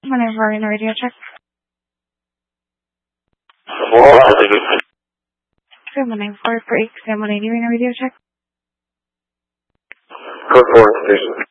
Whenever in a radio check. 794 for 8 in a radio check. Code 4, station.